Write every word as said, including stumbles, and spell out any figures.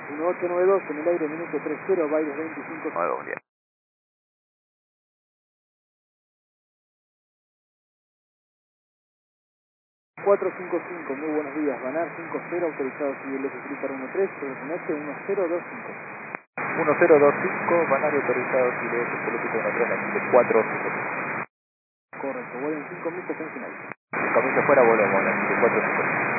uno ocho nueve dos en el aire, minuto tres cero, Baires veinticinco. nueve uno. cuatro cinco cinco, muy buenos días, Banar cinco cero, autorizado civil F Flipper uno tres, N uno cero dos cinco. uno cero dos cinco, Banario autorizado Chile, político uno tres, Chile cuatro cinco cinco. Correcto, vuelven cinco minutos en final. cinco mil fuera, volvemos, Chile cuatro cinco cinco.